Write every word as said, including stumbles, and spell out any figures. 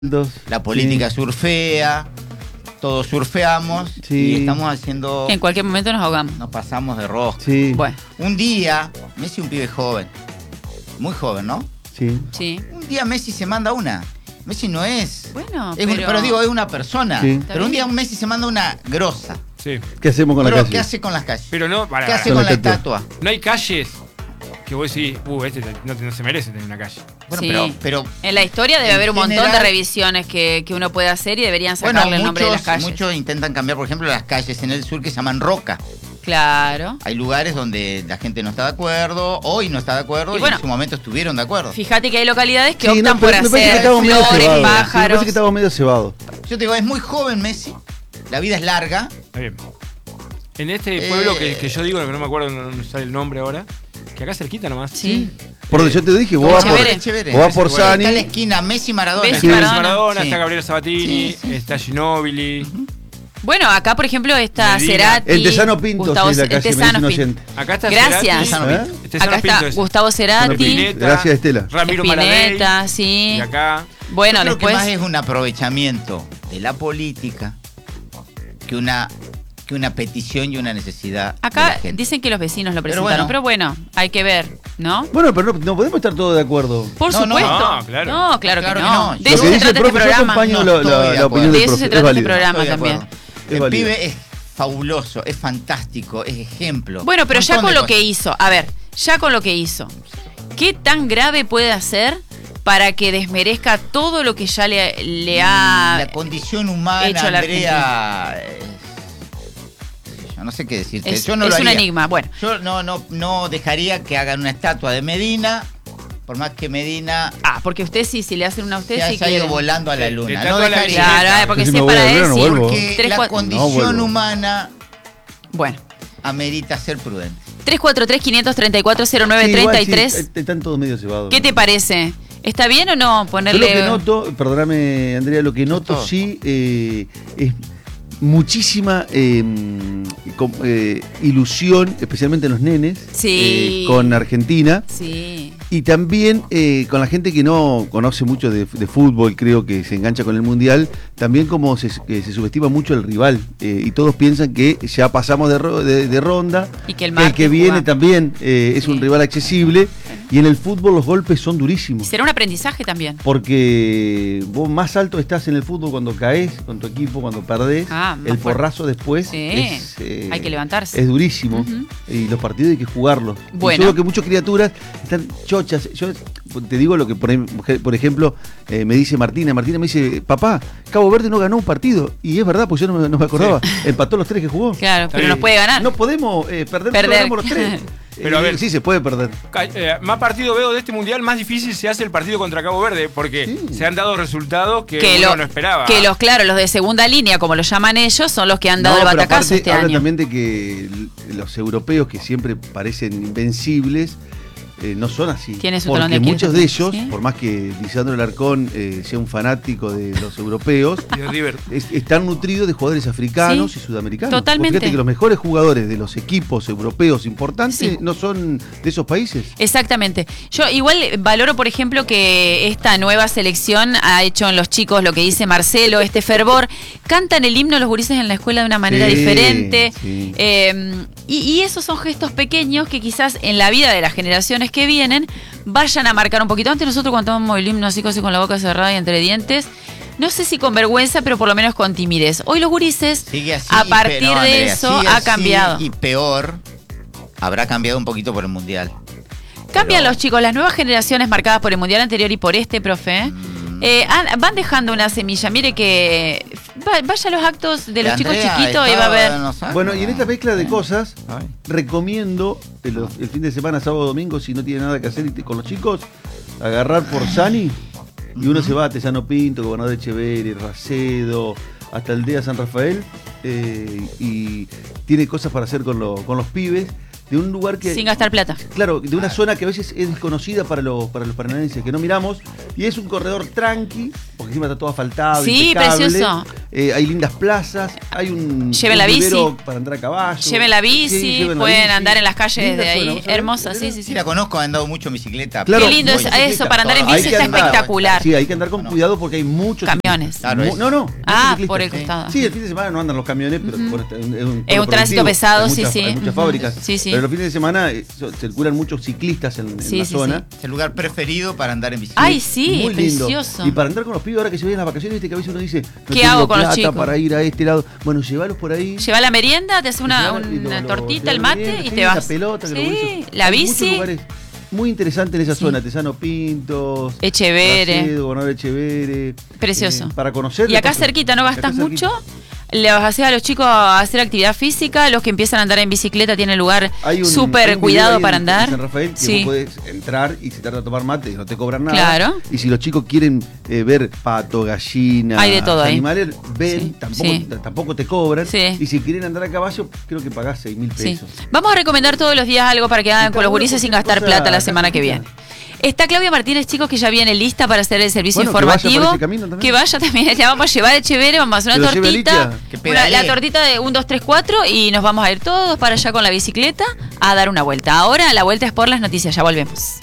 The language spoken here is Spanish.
Dos, la política sí. surfea, todos surfeamos Sí. y estamos haciendo... En cualquier momento nos ahogamos. Nos pasamos de rosca. Sí. Bueno, Un día, Messi un pibe joven, muy joven, ¿no? Sí. sí. Un día Messi se manda una. Messi no es... Bueno, es un- pero... pero digo, es una persona. Sí. Pero un día un Messi se manda una grosa. Sí. ¿Qué hacemos con Pero, la calle? ¿qué hace con las calles? Pero no, para, ¿Qué hace Con con la la estatua. estatua? no hay calles que vos decís, uh, este no, no se merece tener una calle. Bueno, Sí. pero, pero En la historia debe en haber un montón general- de revisiones que, que uno puede hacer y deberían bueno, sacarle el nombre de las muchos, calles. muchos intentan cambiar, por ejemplo, las calles en el sur que se llaman roca. Claro. Hay lugares donde la gente no está de acuerdo, hoy no está de acuerdo Y y, bueno, en su momento estuvieron de acuerdo. Fíjate que hay localidades que Sí, optan no, por pero me parece que hacer estamos medio flores, cebados. Sí, me pájaros. parece que estamos medio cebados. Yo te digo, es muy joven Messi, la vida es larga. Está bien. En este Eh. pueblo que, que yo digo, que no me acuerdo, no me sale el nombre ahora, que acá cerquita nomás. Sí. Por donde yo te dije, vos vas por, Chévere. Chévere. vos vas por Bueno, Sani. Está en la esquina Messi Maradona. Messi, Está Maradona. Maradona, Sí. está Gabriela Sabatini, Sí, sí. está Ginóbili. Bueno, acá por ejemplo está Medina. Cerati. En Tesano Pinto, Gustavo sí, la Ce- calle, en me dice Tesano un Pinto. oyente. Acá está Gracias. Cerati. ¿Eh? Este Acá Pinto está es Gustavo Cerati, Spinetta. Gracias, Estela. Ramiro Maladei. Spinetta, sí. Y acá. Bueno, Yo creo después... que más es un aprovechamiento de la política que una, que una petición y una necesidad. de la Acá gente. dicen que los vecinos lo Pero presentaron, bueno. pero bueno, hay que ver, ¿no? Bueno, pero no, no podemos estar todos de acuerdo. Por No, no, supuesto. no, claro. No, claro, Claro que que no. no. De Lo eso que se dice el trata este profe, yo programa. acompaño No la, estoy la- de la acuerdo. opinión De del eso profe. se Es trata este válido. programa Estoy de también. acuerdo. Es El válido. pibe es fabuloso, es fantástico, es ejemplo. Bueno, pero Un ya montón con de lo que cosas. hizo, a ver, ya con lo que hizo, ¿qué tan grave puede hacer para que desmerezca todo lo que ya le, le ha La condición humana, hecho a la Andrea. eh, yo no sé qué decirte. Es, yo no es lo un haría. enigma. Bueno, Yo no, no, no dejaría que hagan una estatua de Medina, por más que Medina ah, porque usted sí, si le hacen una a usted, se sí haya quiere. ido volando a la Le- luna. le No trato a la dejaría. bicicleta. Claro, ah, porque Yo si sí me es voy para a volver, él, no sí. vuelvo. Porque Tres, la cuatro- condición vuelvo. humana Bueno, amerita ser prudente. tres cuatro tres, cinco tres cuatro, cero nueve Sí, tres igual, tres. sí, están todos medio cebados. ¿Qué te parece? ¿Está bien o no Yo ponerle...? lo que noto, perdóname Andrea, lo que noto Todo. sí eh, es muchísima eh, com- eh, ilusión, especialmente en los nenes, Sí. eh, con Argentina. Sí. Y también eh, con la gente que no conoce mucho de, de fútbol, creo que se engancha con el Mundial, también como se, que se subestima mucho el rival. eh, y todos piensan que ya pasamos de, ro- de- de ronda, Y que el que el martes que viene juega. también eh, es Sí. un rival accesible. Y en el fútbol los golpes son durísimos. Será un aprendizaje también. Porque vos más alto estás en el fútbol cuando caes con tu equipo, cuando perdés. Ah, más el fuerte. porrazo después Sí, es, eh, hay que levantarse. es durísimo. Ujú. Y los partidos hay que jugarlos. Bueno. Y yo veo que muchas criaturas están chochas. Yo te digo lo que, por, em- por ejemplo, eh, me dice Martina. Martina me dice, papá, Cabo Verde no ganó un partido. Y es verdad, pues yo no me, no me acordaba. Empató los tres que jugó. Claro, pero bien. nos puede ganar. No podemos eh, perder, Perder. solo ganamos los tres. Pero a Eh, ver. sí, se puede perder. Ca- eh, más partido veo de este mundial, más difícil se hace el partido contra Cabo Verde, porque Sí. se han dado resultados que, que uno lo- no esperaba. Que los, claro, los de segunda línea, como lo llaman ellos, son los que han dado No, el pero batacazo aparte este hablan año. también de que l- los europeos, que siempre parecen invencibles, eh, no son así. Tiene su Porque talón de Aquiles muchos de también, ellos, ¿sí? por más que Lisandro Alarcón eh, sea un fanático de los europeos, Y de River. es- están nutridos de jugadores africanos Sí, y sudamericanos. totalmente. Vos Fíjate que los mejores jugadores de los equipos europeos importantes Sí. no son de esos países. Exactamente. Yo igual valoro, por ejemplo, que esta nueva selección ha hecho en los chicos lo que dice Marcelo, este fervor. Cantan el himno los gurises en la escuela de una manera Sí, diferente. sí. Eh, y, y esos son gestos pequeños que quizás en la vida de las generaciones que vienen vayan a marcar un poquito. Antes nosotros cantábamos el himno así, casi con la boca cerrada y entre dientes. No sé si con vergüenza, pero por lo menos con timidez. Hoy los gurises, Sigue así. a y partir pe- no, de Andrea, eso, sigue ha así cambiado. Y peor, habrá cambiado un poquito por el Mundial. Cambian Pero- los chicos, las nuevas generaciones marcadas por el Mundial anterior y por este, profe, Mm. eh, han- van dejando una semilla. Mire que va- vaya a los actos de los chicos Andrea, chiquitos y va a estaba, ver. no sé. Bueno, y en esta mezcla de cosas, Ay. recomiendo el, el fin de semana, sábado, domingo, si no tiene nada que hacer y te- con los chicos, agarrar por Sani y uno se va a Tesano Pinto, Gobernador Echeverri, Racedo, hasta el día San Rafael, eh, y tiene cosas para hacer con, lo- con los pibes, de un lugar que... Sin gastar plata. Claro, de una zona que a veces es desconocida para los, para los paranaenses, que no miramos, y es un corredor tranqui, porque encima está todo asfaltado, Sí, impecable. precioso. eh, hay lindas plazas, hay un, Lleven un la vivero bici. para andar a caballo. Lleven la bici, Sí, lleven la pueden bici. andar en las calles Linda de zona, ahí. ¿vos sabés? Hermosa, sí, sí, Sí, sí. la conozco, he andado mucho en bicicleta. Claro, Qué lindo muy es bicicleta, eso, para andar en todo. bici Hay que está andar. espectacular. Sí, hay que andar con cuidado porque hay muchos Camiones. ciclistas. Claro, Mu- es. no, no. Ah, muchos por el ciclistas. costado. Sí, el fin de semana no andan los camiones, pero por este- es un, Es un polo tránsito productivo, pesado, hay sí, muchas- sí. Hay muchas Ujú. fábricas. Sí, sí. Pero los fines de semana eh, so- circulan muchos ciclistas en, en Sí, la sí, zona. sí. Es el lugar preferido para andar en bicicleta. Ay, sí, Muy lindo. precioso. Y para andar con los pibes ahora que se vienen las vacaciones, viste que a veces uno dice, no ¿Qué tengo hago con los plata chicos? para ir a este lado. Bueno, llévalos por ahí. Lleva la merienda, te hace una, Llevar- y lo- una lo- tortita, el llevar mate bien, y sí, te vas. La pelota, que los Sí, gurises- la hay muchos bici. lugares muy interesantes en esa Sí. zona. Tesano Pintos, Echevere. Racedo, Gobernador Echevere. Precioso. eh, para conocer. Y acá después- cerquita, ¿no acá gastas cerquita. mucho? Le vas a hacer a los chicos a hacer actividad física, los que empiezan a andar en bicicleta tienen lugar Hay un- hay súper un video cuidado ahí para en- andar. en San Rafael que Sí. vos podés entrar y se trata de tomar mate y no te cobran nada. Claro. Y si los chicos quieren eh, ver pato, gallina, Hay de todo ahí. animales, ven, Sí, tampoco, sí. t- tampoco te cobran. Sí. Y si quieren andar a caballo, creo que pagás seis mil Sí. pesos. Vamos a recomendar todos los días algo para que hagan Está con los bueno gurises sin porque gastar cosa plata la acá semana que cerquita. viene. Está Claudia Martínez, chicos, que ya viene lista para hacer el servicio Bueno, que vaya por informativo. ese camino también. Que vaya también. Le vamos a llevar a Echevere, vamos a hacer una Que lo lleve tortita. Alicia. Que Una- la pedalee. tortita de un, dos, tres, cuatro y nos vamos a ir todos para allá con la bicicleta a dar una vuelta. Ahora la vuelta es por las noticias, ya volvemos.